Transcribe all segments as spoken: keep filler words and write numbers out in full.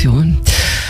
Moderation.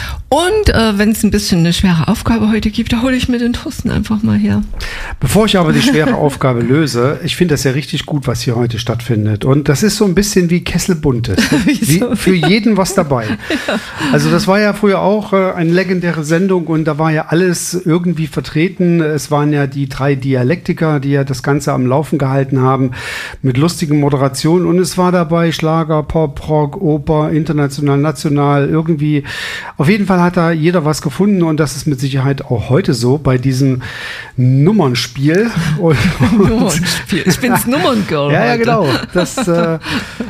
Und äh, wenn es ein bisschen eine schwere Aufgabe heute gibt, da hole ich mir den Thorsten einfach mal her. Bevor ich aber die schwere Aufgabe löse, ich finde das ja richtig gut, was hier heute stattfindet. Und das ist so ein bisschen wie Kessel Buntes. Wie, für jeden was dabei. Ja. Also das war ja früher auch äh, eine legendäre Sendung und da war ja alles irgendwie vertreten. Es waren ja die drei Dialektiker, die ja das Ganze am Laufen gehalten haben mit lustigen Moderationen. Und es war dabei Schlager, Pop, Rock, Oper, international, national, irgendwie. Auf jeden Fall hat da jeder was gefunden und das ist mit Sicherheit auch heute so bei diesem Nummernspiel. Und, und Nummernspiel. Ich bin's Nummerngirl. Ja, ja, genau. Das, äh,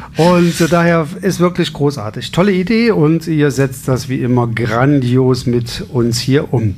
und äh, daher ist wirklich großartig. Tolle Idee und ihr setzt das wie immer grandios mit uns hier um.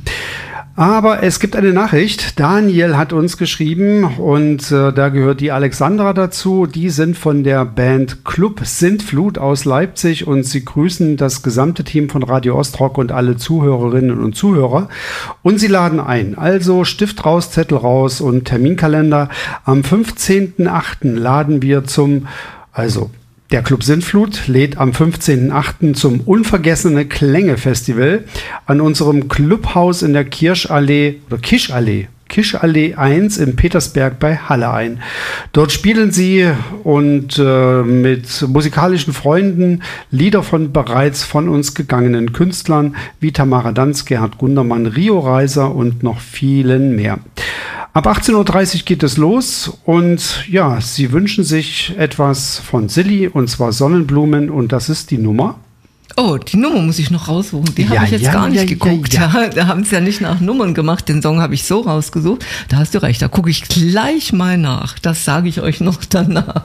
Aber es gibt eine Nachricht. Daniel hat uns geschrieben und äh, da gehört die Alexandra dazu. Die sind von der Band Club Sintflut aus Leipzig und sie grüßen das gesamte Team von Radio Ostrock und alle Zuhörerinnen und Zuhörer. Und sie laden ein. Also Stift raus, Zettel raus und Terminkalender. Am fünfzehnten achten laden wir zum, also der Club Sintflut lädt am fünfzehnten achten zum Unvergessene Klänge Festival an unserem Clubhaus in der Kirschallee oder Kischallee, Kischallee eins in Petersberg bei Halle ein. Dort spielen sie und äh, mit musikalischen Freunden Lieder von bereits von uns gegangenen Künstlern wie Tamara Danz, Gerhard Gundermann, Rio Reiser und noch vielen mehr. Ab achtzehn Uhr dreißig geht es los und ja, sie wünschen sich etwas von Silly und zwar Sonnenblumen und das ist die Nummer. Oh, die Nummer muss ich noch raussuchen. Die ja, habe ich jetzt ja, gar nicht ja, geguckt. Ja, ja. Ja, da haben sie ja nicht nach Nummern gemacht. Den Song habe ich so rausgesucht. Da hast du recht. Da gucke ich gleich mal nach. Das sage ich euch noch danach.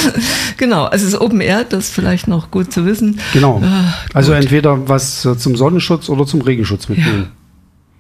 Genau. Es ist Open Air. Das ist vielleicht noch gut zu wissen. Genau. Äh, also entweder was zum Sonnenschutz oder zum Regenschutz mitnehmen. Ja.